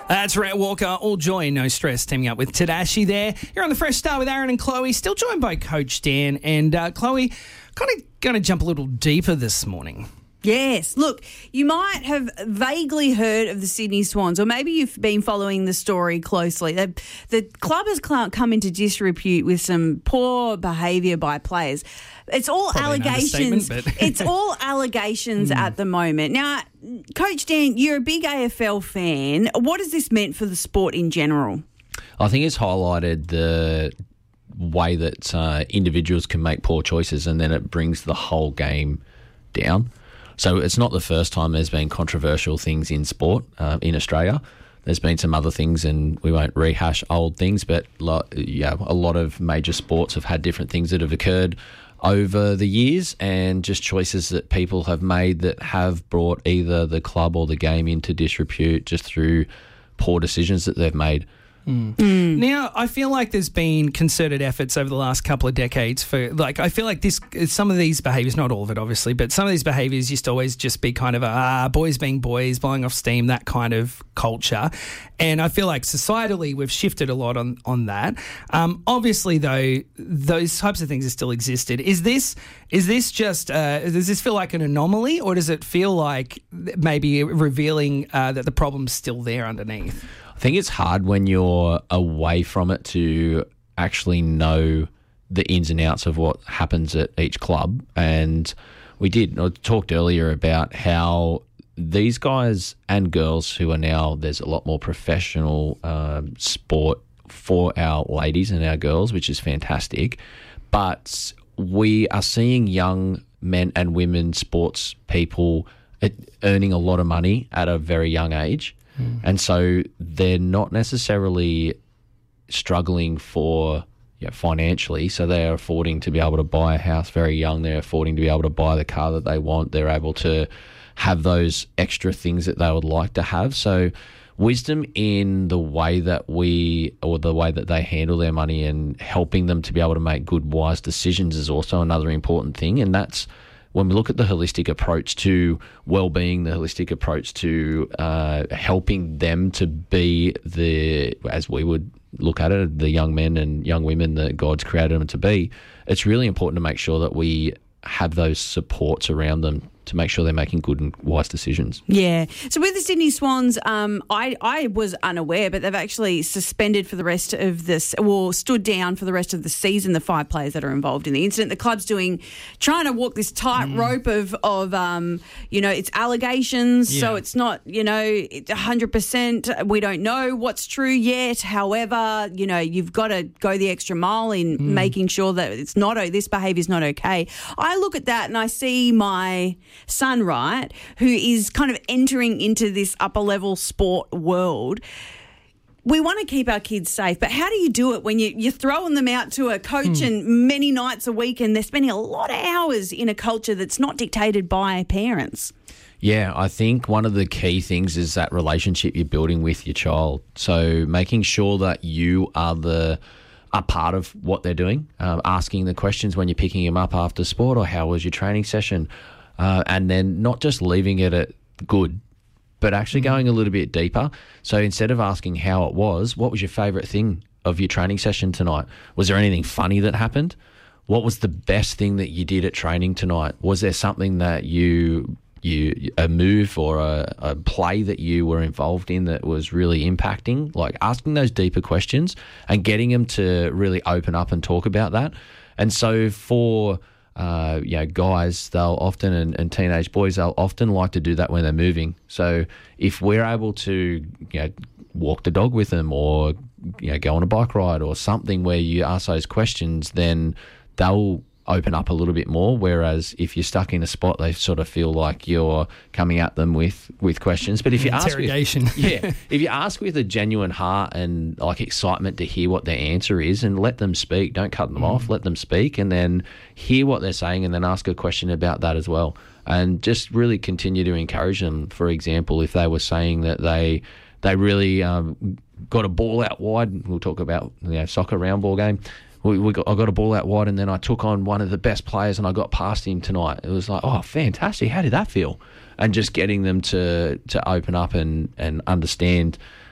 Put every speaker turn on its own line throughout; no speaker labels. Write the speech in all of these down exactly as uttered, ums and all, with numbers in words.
That's Rhett Walker, all joy, no stress, teaming up with Tadashi there. You're on the Fresh Start with Aaron and Chloe, still joined by Coach Dan. And uh, Chloe, kind of going to jump a little deeper this morning.
Yes. Look, you might have vaguely heard of the Sydney Swans, or maybe you've been following the story closely. The, the club has come into disrepute with some poor behaviour by players. It's all Probably allegations. But it's all allegations mm. at the moment. Now, Coach Dan, you're a big A F L fan. What has this meant for the sport in general?
I think it's highlighted the way that uh, individuals can make poor choices, and then it brings the whole game down. So it's not the first time there's been controversial things in sport uh, in Australia. There's been some other things, and we won't rehash old things, but lo- yeah, a lot of major sports have had different things that have occurred over the years, and just choices that people have made that have brought either the club or the game into disrepute just through poor decisions that they've made.
Mm. Mm. Now, I feel like there's been concerted efforts over the last couple of decades for, like, I feel like this, some of these behaviours, not all of it obviously, but some of these behaviours used to always just be kind of a, ah, boys being boys, blowing off steam, that kind of culture. And I feel like societally we've shifted a lot on, on that. Um, obviously, though, those types of things have still existed. Is this is this just, uh, does this feel like an anomaly, or does it feel like maybe revealing uh, that the problem's still there underneath?
I think it's hard when you're away from it to actually know the ins and outs of what happens at each club. And we did, I talked earlier about how these guys and girls who are now, there's a lot more professional um, sport for our ladies and our girls, which is fantastic. But we are seeing young men and women sports people earning a lot of money at a very young age. And so they're not necessarily struggling for you know, financially. So they're affording to be able to buy a house very young. They're affording to be able to buy the car that they want. They're able to have those extra things that they would like to have. So wisdom in the way that we, or the way that they handle their money, and helping them to be able to make good, wise decisions is also another important thing. And that's when we look at the holistic approach to well-being, the holistic approach to uh, helping them to be the, as we would look at it, the young men and young women that God's created them to be, it's really important to make sure that we have those supports around them to make sure they're making good and wise decisions.
Yeah. So with the Sydney Swans, um, I, I was unaware, but they've actually suspended for the rest of this, or stood down for the rest of the season, the five players that are involved in the incident. The club's doing, trying to walk this tightrope mm. of, of um, you know, it's allegations, yeah. so it's not, you know, one hundred percent. We don't know what's true yet. However, you know, you've got to go the extra mile in mm. making sure that it's not, this behaviour is not okay. I look at that and I see my son, right, who is kind of entering into this upper level sport world. We want to keep our kids safe, but how do you do it when you, you're throwing them out to a coach hmm. and many nights a week, and they're spending a lot of hours in a culture that's not dictated by parents?
Yeah, I think one of the key things is that relationship you're building with your child. So making sure that you are the a part of what they're doing, uh, asking the questions when you're picking them up after sport, or how was your training session? Uh, and then not just leaving it at good, but actually going a little bit deeper. So instead of asking how it was, what was your favourite thing of your training session tonight? Was there anything funny that happened? What was the best thing that you did at training tonight? Was there something that you, you a move or a, a play that you were involved in that was really impacting? Like asking those deeper questions and getting them to really open up and talk about that. And so for Uh, you know, guys, they'll often, and, and teenage boys, they'll often like to do that when they're moving. So if we're able to, you know, walk the dog with them, or, you know, go on a bike ride or something where you ask those questions, then they'll open up a little bit more. Whereas if you're stuck in a spot, they sort of feel like you're coming at them with, with questions. But if you ask with, yeah, if you ask with a genuine heart and like excitement to hear what their answer is, and let them speak, don't cut them mm. off, let them speak, and then hear what they're saying, and then ask a question about that as well. And just really continue to encourage them. For example, if they were saying that they they really um, got a ball out wide, we'll talk about, you know, soccer round ball game. We, we got, I got a ball out wide, and then I took on one of the best players and I got past him tonight. It was like, oh, fantastic. How did that feel? And just getting them to to open up and, and understand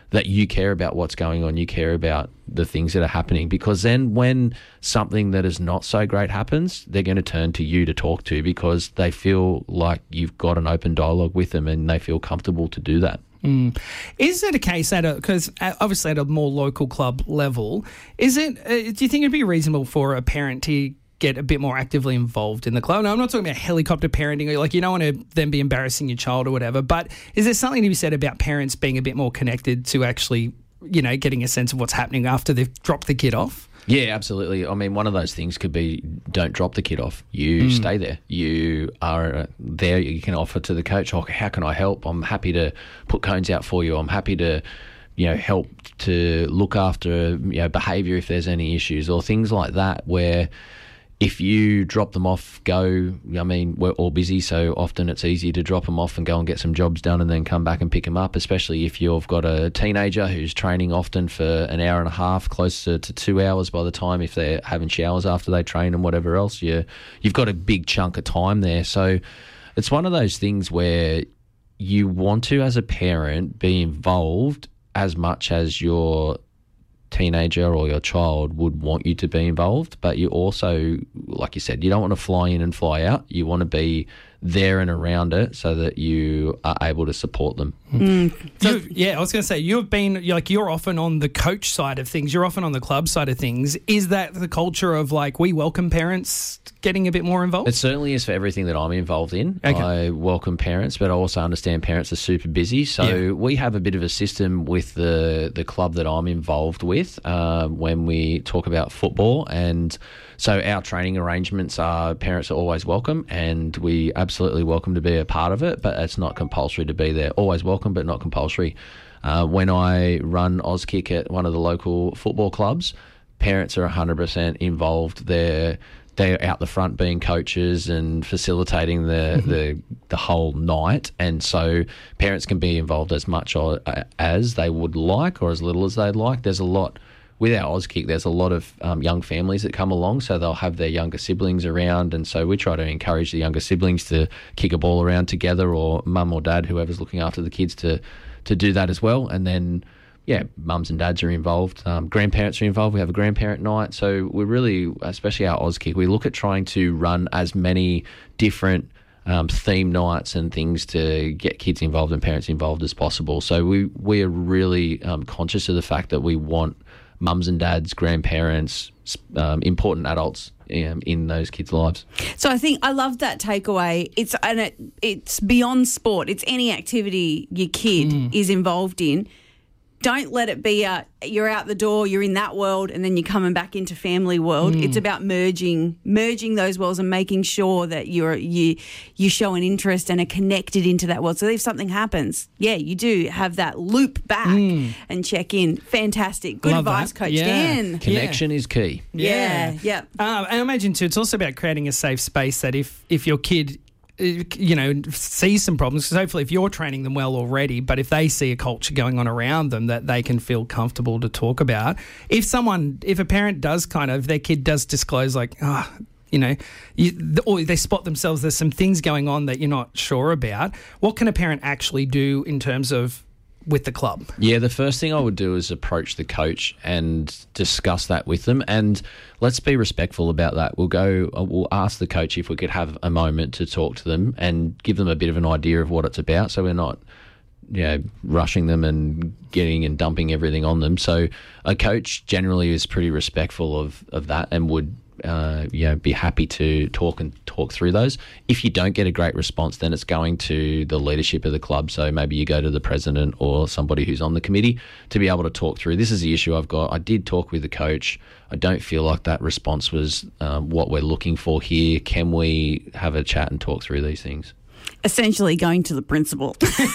that you care about what's going on, you care about the things that are happening, because then when something that is not so great happens, they're going to turn to you to talk to because they feel like you've got an open dialogue with them and they feel comfortable to do that.
Mm. Is it a case at a, because obviously at a more local club level, is it, uh, do you think it'd be reasonable for a parent to get a bit more actively involved in the club? No, I'm not talking about helicopter parenting, like you don't want to then be embarrassing your child or whatever, but is there something to be said about parents being a bit more connected to actually, you know, getting a sense of what's happening after they've dropped the kid off?
Yeah, absolutely. I mean, one of those things could be don't drop the kid off. You mm. stay there. You are there. You can offer to the coach, oh, how can I help? I'm happy to put cones out for you. I'm happy to, you know, help to look after, you know, behaviour if there's any issues or things like that, where if you drop them off, go, I mean, we're all busy, so often it's easy to drop them off and go and get some jobs done and then come back and pick them up, especially if you've got a teenager who's training often for an hour and a half, closer to two hours by the time, if they're having showers after they train and whatever else. You, you've got a big chunk of time there. So it's one of those things where you want to, as a parent, be involved as much as your teenager or your child would want you to be involved, but you also, like you said, you don't want to fly in and fly out. You want to be there and around it so that you are able to support them.
Mm.
So, you, yeah, I was going to say, you've been, like, you're often on the coach side of things, you're often on the club side of things. Is that the culture of, like, we welcome parents getting a bit more involved?
It certainly is for everything that I'm involved in.
Okay.
I welcome parents, but I also understand parents are super busy. So yeah. we have a bit of a system with the, the club that I'm involved with uh, when we talk about football. And so our training arrangements are parents are always welcome, and we absolutely welcome to be a part of it, but it's not compulsory to be there. Always welcome, but not compulsory. Uh, when I run Auskick at one of the local football clubs, parents are one hundred percent involved. They're they're out the front being coaches and facilitating the, mm-hmm. the the whole night, and so parents can be involved as much or, uh, as they would like or as little as they'd like. There's a lot with our Auskick, there's a lot of um, young families that come along, so they'll have their younger siblings around, and so we try to encourage the younger siblings to kick a ball around together, or mum or dad, whoever's looking after the kids, to to do that as well. And then, yeah, mums and dads are involved. Um, grandparents are involved. We have a grandparent night. So we're really, especially our Auskick, we look at trying to run as many different um, theme nights and things to get kids involved and parents involved as possible. So we, we are really um, conscious of the fact that we want mums and dads, grandparents, um, important adults um, in those kids' lives.
So I think I love that takeaway. It's and it, it's beyond sport. It's any activity your kid mm. is involved in. Don't let it be a you're out the door, you're in that world, and then you're coming back into family world. Mm. It's about merging merging those worlds and making sure that you're you you show an interest and are connected into that world. So if something happens, yeah, you do have that loop back mm. and check in. Fantastic. Good
Love
advice,
that.
Coach
yeah.
Dan.
Connection
yeah.
is key.
Yeah, yeah. yeah.
Um, and I imagine too, it's also about creating a safe space that if if your kid, you know, see some problems, because hopefully if you're training them well already, but if they see a culture going on around them that they can feel comfortable to talk about. If someone, if a parent does kind of, their kid does disclose like, ah, oh, you know, you, or they spot themselves, there's some things going on that you're not sure about, what can a parent actually do in terms of with the club?
Yeah, the first thing I would do is approach the coach and discuss that with them, and let's be respectful about that. We'll go, we'll ask the coach if we could have a moment to talk to them and give them a bit of an idea of what it's about, so we're not, you know, rushing them and getting and dumping everything on them. So a coach generally is pretty respectful of, of that and would Uh, you know, be happy to talk and talk through those. If you don't get a great response, then it's going to the leadership of the club. So maybe you go to the president or somebody who's on the committee to be able to talk through, this is the issue I've got. I did talk with the coach. I don't feel like that response was um, what we're looking for here. Can we have a chat and talk through these things?
Essentially going to the principal.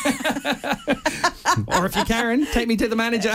Or if you're Karen, take me to the manager.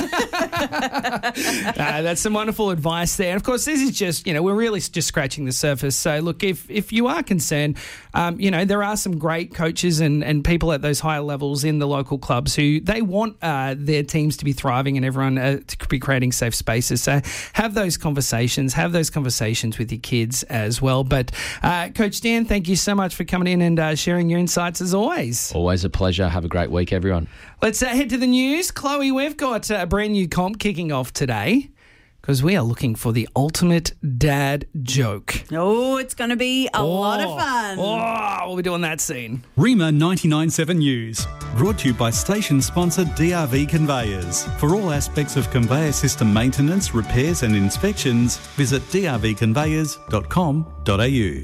uh, that's some wonderful advice there. And of course, this is just, you know, we're really just scratching the surface. So look, if if you are concerned, um, you know, there are some great coaches and, and people at those higher levels in the local clubs who they want uh, their teams to be thriving and everyone uh, to be creating safe spaces. So have those conversations, have those conversations with your kids as well. But uh, Coach Dan, thank you so much for coming in and uh, sharing sharing your insights as always.
Always a pleasure. Have a great week, everyone.
Let's uh, head to the news. Chloe, we've got a brand new comp kicking off today because we are looking for the ultimate dad joke.
Oh, it's going to be a
oh,
lot of fun.
Oh, we'll be doing that soon.
Rima ninety-nine point seven News, brought to you by station sponsor D R V Conveyors. For all aspects of conveyor system maintenance, repairs and inspections, visit d r v conveyors dot com dot a u.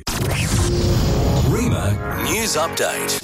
Rima News Update.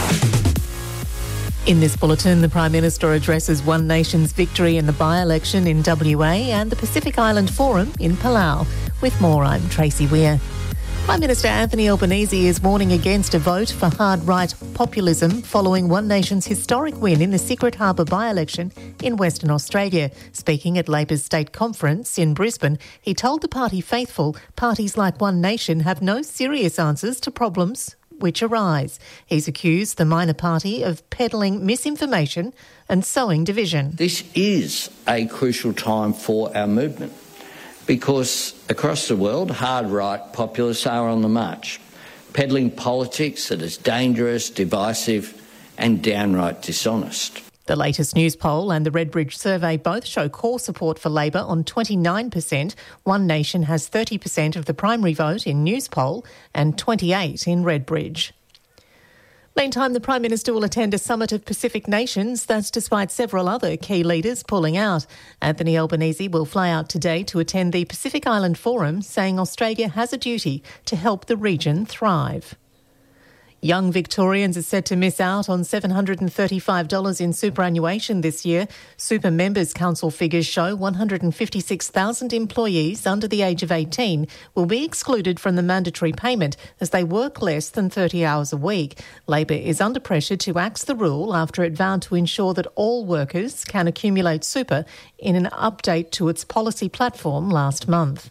In this bulletin, the Prime Minister addresses One Nation's victory in the by-election in W A and the Pacific Island Forum in Palau. With more, I'm Tracy Weir. Prime Minister Anthony Albanese is warning against a vote for hard-right populism following One Nation's historic win in the Secret Harbour by-election in Western Australia. Speaking at Labor's state conference in Brisbane, he told the party faithful parties like One Nation have no serious answers to problems which arise. He's accused the minor party of peddling misinformation and sowing division.
This is a crucial time for our movement because across the world, hard-right populists are on the march, peddling politics that is dangerous, divisive and downright dishonest.
The latest news poll and the Redbridge survey both show core support for Labor on twenty-nine percent. One Nation has thirty percent of the primary vote in news poll and twenty-eight percent in Redbridge. Meantime, the Prime Minister will attend a summit of Pacific nations. That's despite several other key leaders pulling out. Anthony Albanese will fly out today to attend the Pacific Island Forum, saying Australia has a duty to help the region thrive. Young Victorians are set to miss out on seven hundred thirty-five dollars in superannuation this year. Super Members Council figures show one hundred fifty-six thousand employees under the age of eighteen will be excluded from the mandatory payment as they work less than thirty hours a week. Labor is under pressure to axe the rule after it vowed to ensure that all workers can accumulate super in an update to its policy platform last month.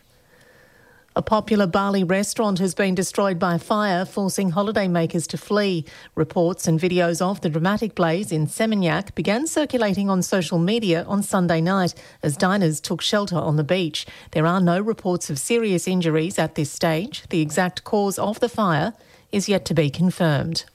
A popular Bali restaurant has been destroyed by fire, forcing holidaymakers to flee. Reports and videos of the dramatic blaze in Seminyak began circulating on social media on Sunday night as diners took shelter on the beach. There are no reports of serious injuries at this stage. The exact cause of the fire is yet to be confirmed.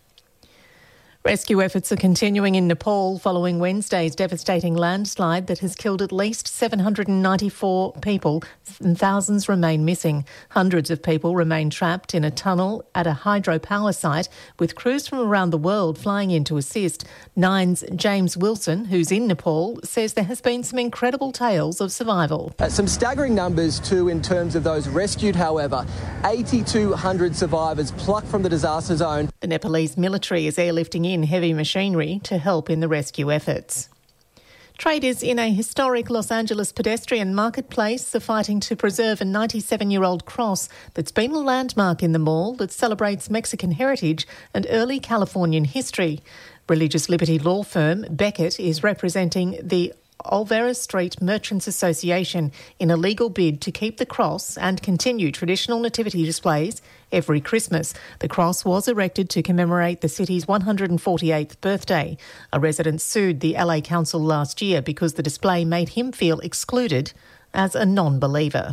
Rescue efforts are continuing in Nepal following Wednesday's devastating landslide that has killed at least seven hundred ninety-four people and thousands remain missing. Hundreds of people remain trapped in a tunnel at a hydropower site with crews from around the world flying in to assist. Nine's James Wilson, who's in Nepal, says there has been some incredible tales of survival.
Uh, some staggering numbers too in terms of those rescued, however. eighty-two hundred survivors plucked from the disaster zone.
The Nepalese military is airlifting in heavy machinery to help in the rescue efforts. Traders in a historic Los Angeles pedestrian marketplace are fighting to preserve a ninety-seven-year-old cross that's been a landmark in the mall that celebrates Mexican heritage and early Californian history. Religious liberty law firm Beckett is representing the Olvera Street Merchants Association in a legal bid to keep the cross and continue traditional nativity displays every Christmas. The cross was erected to commemorate the city's one hundred forty-eighth birthday. A resident sued the L A Council last year because the display made him feel excluded as a non-believer.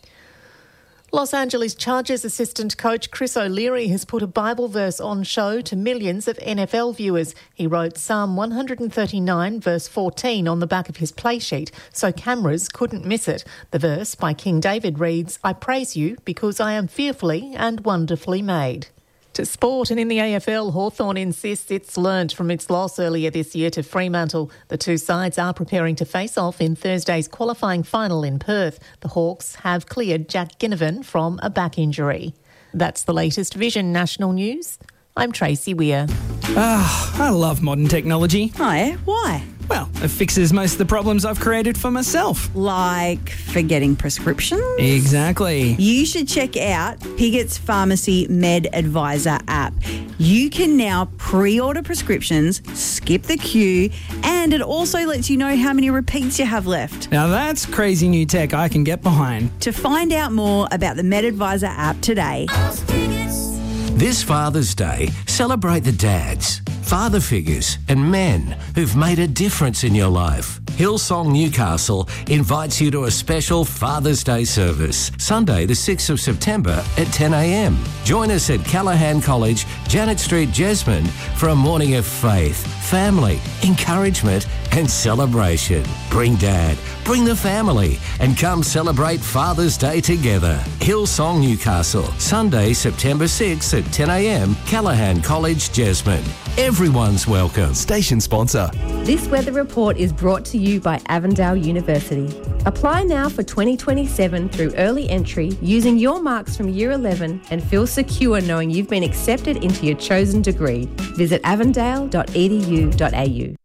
Los Angeles Chargers assistant coach Chris O'Leary has put a Bible verse on show to millions of N F L viewers. He wrote Psalm one thirty-nine verse fourteen on the back of his play sheet so cameras couldn't miss it. The verse by King David reads, "I praise you because I am fearfully and wonderfully made." To sport, and in the A F L, Hawthorn insists it's learnt from its loss earlier this year to Fremantle. The two sides are preparing to face off in Thursday's qualifying final in Perth. The Hawks have cleared Jack Ginnivan from a back injury. That's the latest Vision National News. I'm Tracy Weir.
Ah, I love modern technology.
Oh, yeah? Why?
Well, it fixes most of the problems I've created for myself.
Like forgetting prescriptions?
Exactly.
You should check out Pigot's Pharmacy Med Advisor app. You can now pre-order prescriptions, skip the queue, and it also lets you know how many repeats you have left.
Now that's crazy new tech I can get behind.
To find out more about the Med Advisor app today.
This Father's Day, celebrate the dads, father figures and men who've made a difference in your life. Hillsong Newcastle invites you to a special Father's Day service, Sunday the sixth of September at ten a m. Join us at Callaghan College, Janet Street, Jesmond for a morning of faith, family, encouragement and celebration. Bring Dad, bring the family and come celebrate Father's Day together. Hillsong Newcastle, Sunday September sixth at ten a m, Callaghan College, Jesmond. Everyone's welcome.
Station sponsor.
This weather report is brought to you by Avondale University. Apply now for twenty twenty-seven through early entry using your marks from Year eleven and feel secure knowing you've been accepted into your chosen degree. Visit avondale dot e d u dot a u.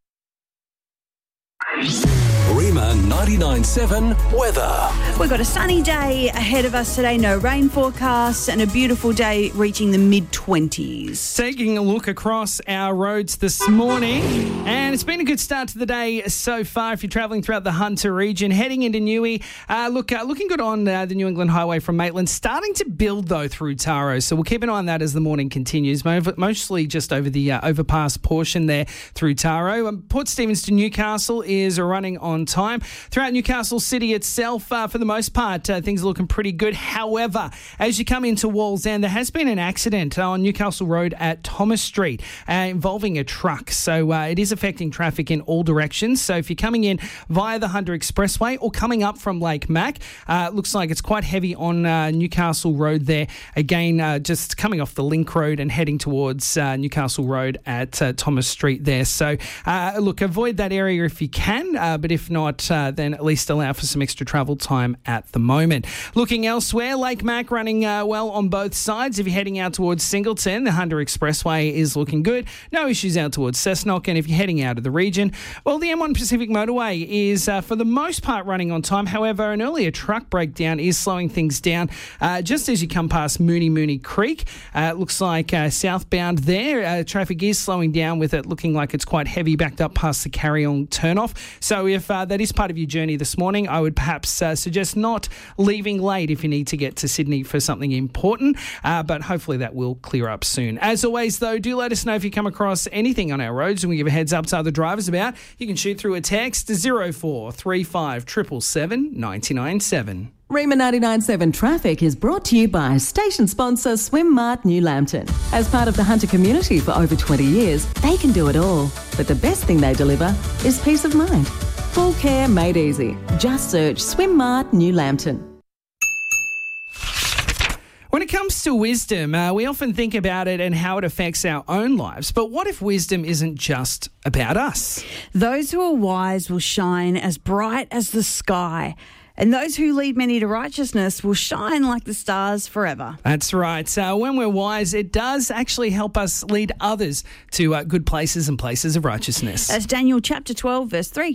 Rima ninety-nine seven weather.
We've got a sunny day ahead of us today, no rain forecasts, and a beautiful day reaching the mid-twenties.
Taking a look across our roads this morning, and it's been a good start to the day so far if you're travelling throughout the Hunter region. Heading into Newey, uh, look, uh, looking good on uh, the New England Highway from Maitland. Starting to build, though, through Taro, so we'll keep an eye on that as the morning continues, mostly just over the uh, overpass portion there through Taro. Um, Port Stephens to Newcastle is running on time. Throughout Newcastle City itself, uh, for the most part, uh, things are looking pretty good. However, as you come into Wallsend, there has been an accident on Newcastle Road at Thomas Street uh, involving a truck. So uh, it is affecting traffic in all directions. So if you're coming in via the Hunter Expressway or coming up from Lake Mac, uh, it looks like it's quite heavy on uh, Newcastle Road there. Again, uh, just coming off the Link Road and heading towards uh, Newcastle Road at uh, Thomas Street there. So uh, look, avoid that area if you can, uh, but if not, uh, then at least allow for some extra travel time at the moment. Looking elsewhere, Lake Mac running uh, well on both sides. If you're heading out towards Singleton, the Hunter Expressway is looking good. No issues out towards Cessnock. And if you're heading out of the region, well, the M one Pacific Motorway is uh, for the most part running on time. However, an earlier truck breakdown is slowing things down uh, just as you come past Mooney Mooney Creek. Uh, it looks like uh, southbound there, uh, traffic is slowing down with it looking like it's quite heavy backed up past the Carryong turnoff. So if uh, that is part of your journey this morning, I would perhaps uh, suggest not leaving late if you need to get to Sydney for something important, uh, but hopefully that will clear up soon. As always, though, do let us know if you come across anything on our roads and we give a heads up to other drivers about. You can shoot through a text to zero four three five seven seven seven nine nine seven.
Rima ninety-nine seven Traffic is brought to you by station sponsor Swim Mart New Lambton. As part of the Hunter community for over twenty years, they can do it all. But the best thing they deliver is peace of mind. Full care made easy. Just search Swim Mart New Lambton.
When it comes to wisdom, uh, we often think about it and how it affects our own lives. But what if wisdom isn't just about us?
Those who are wise will shine as bright as the sky, and those who lead many to righteousness will shine like the stars forever.
That's right. So when we're wise, it does actually help us lead others to uh, good places and places of righteousness.
That's Daniel chapter twelve, verse three.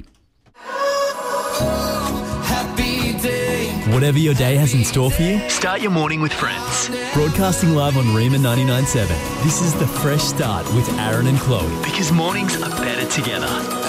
Whatever your day has in store for you, start your morning with Friends. Broadcasting live on Rima ninety-nine seven. This is the fresh start with Aaron and Chloe. Because mornings are better together.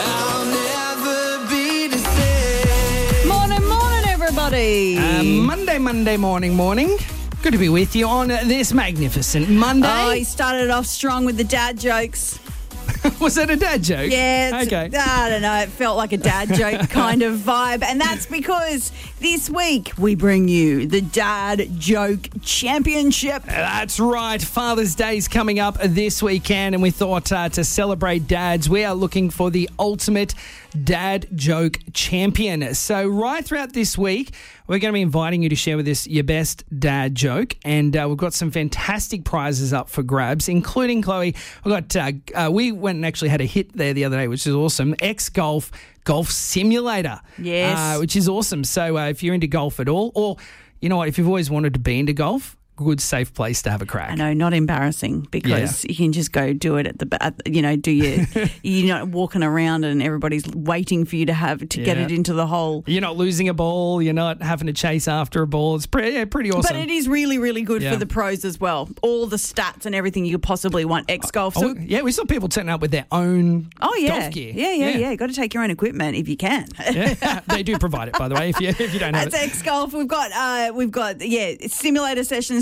Morning, morning, everybody.
Uh, Monday, Monday morning, morning. Good to be with you on this magnificent Monday.
Oh, he started off strong with the dad jokes.
Was that a dad joke?
Yeah. It's,
okay.
I don't know. It felt like a dad joke kind of vibe. And that's because this week we bring you the Dad Joke Championship.
That's right. Father's Day is coming up this weekend, and we thought uh, to celebrate dads, we are looking for the ultimate Dad Joke Champion. So right throughout this week, we're going to be inviting you to share with us your best dad joke, and uh, we've got some fantastic prizes up for grabs, including, Chloe, we've got, uh, uh, we went and actually had a hit there the other day, which is awesome, X-Golf Golf Simulator.
Yes.
Uh, which is awesome. So uh, if you're into golf at all, or, you know what, if you've always wanted to be into golf, good, safe place to have a crack.
I know, not embarrassing, because yeah. you can just go do it at the, at, you know, do your, you're not walking around and everybody's waiting for you to have, to yeah. get it into the hole.
You're not losing a ball. You're not having to chase after a ball. It's pretty, yeah, pretty awesome.
But it is really, really good
yeah.
for the pros as well. All the stats and everything you could possibly want. X-Golf.
Oh,
So,
yeah, we saw people turning up with their own
oh, yeah.
golf gear.
Yeah, yeah, yeah. yeah. Got to take your own equipment if you can.
yeah. They do provide it, by the way, if you, if you don't have
That's
it.
X-Golf. We've got, uh, we've got, yeah, simulator sessions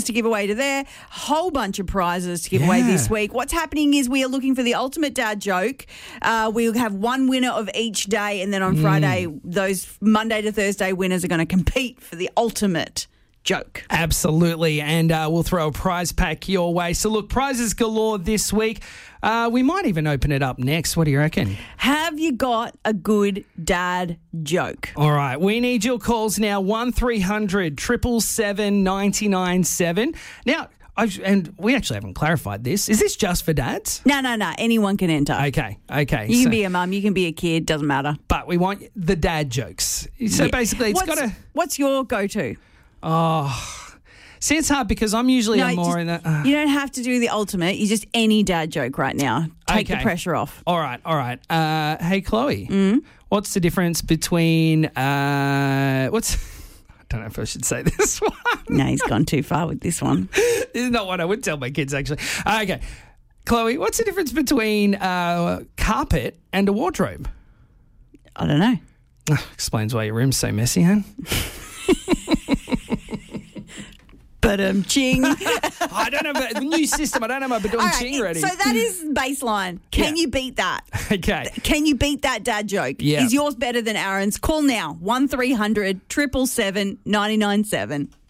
to give away to there. Whole bunch of prizes to give away
Yeah.
this week. What's happening is we are looking for the ultimate dad joke. Uh, we'll have one winner of each day, and then on Friday, those Monday to Thursday winners are going to compete for the ultimate joke.
Absolutely, and uh, we'll throw a prize pack your way. So look, prizes galore this week. Uh, we might even open it up next. What do you reckon?
Have you got a good dad joke?
All right, we need your calls now. one three hundred seven seven seven nine nine seven. Now, I've, and we actually haven't clarified this. Is this just for dads?
No, no, no. Anyone can enter.
Okay, okay.
You
so-
can be a mum, you can be a kid, doesn't matter.
But we want the dad jokes. So
Yeah.
basically, it's
what's,
got to...
What's your go-to?
Oh, see, it's hard because I'm usually
No,
a more
just-
in the... Uh,
You don't have to do the ultimate. You just any dad joke right now. Take the
Okay.
pressure off.
all right, all right. Uh, hey, Chloe,
Mm?
what's the difference between... Uh, what's... I don't know if I should say this one.
No, he's gone too far with this one.
This is not what I would tell my kids, actually. Uh, okay. Chloe, what's the difference between uh, carpet and a wardrobe?
I don't know.
Explains why your room's so messy, huh?
But um, ching.
I don't have a new system. I don't have my badum
All right,
ching ready.
so that is baseline. Can
Yeah.
you beat that?
Okay.
Can you beat that dad joke?
Yeah.
Is yours better than Aaron's? Call now. one three hundred seven seven seven nine nine seven.